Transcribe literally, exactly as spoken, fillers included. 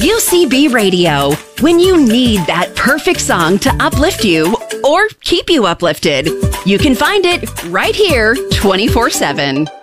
U C B Radio. When you need that perfect song to uplift you or keep you uplifted, you can find it right here twenty-four seven.